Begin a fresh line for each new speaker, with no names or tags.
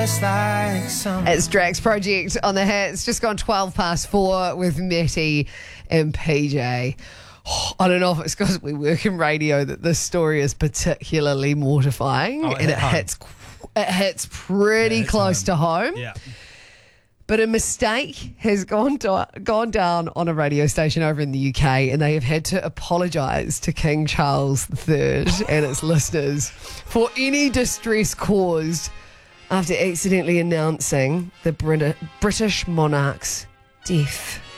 It's Drax Project on the hits. Just gone 4:12 with Matty and PJ. I don't know if it's because we work in radio that this story is particularly mortifying, and it hits pretty close to home.
Yeah.
But a mistake has gone down on a radio station over in the UK, and they have had to apologise to King Charles III and its listeners for any distress caused after accidentally announcing the British monarch's death.